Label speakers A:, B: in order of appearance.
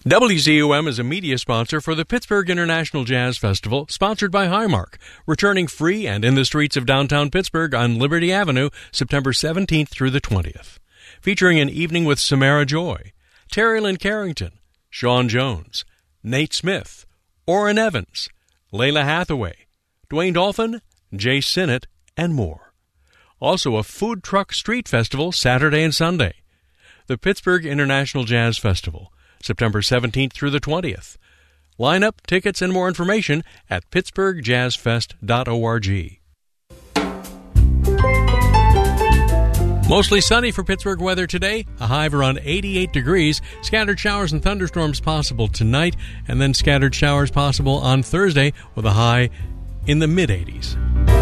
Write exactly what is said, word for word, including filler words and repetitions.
A: W Z U M is a media sponsor for the Pittsburgh International Jazz Festival, sponsored by Highmark, returning free and in the streets of downtown Pittsburgh on Liberty Avenue, September seventeenth through the twentieth. Featuring an evening with Samara Joy, Terry Lynn Carrington, Sean Jones, Nate Smith, Orrin Evans, Layla Hathaway, Dwayne Dolphin, Jay Sinnott, and more. Also a food truck street festival Saturday and Sunday. The Pittsburgh International Jazz Festival, September seventeenth through the twentieth. Line up, tickets, and more information at pittsburgh jazz fest dot org. Mostly sunny for Pittsburgh weather today, a high of around eighty-eight degrees. Scattered showers and thunderstorms possible tonight, and then scattered showers possible on Thursday with a high in the mid-eighties.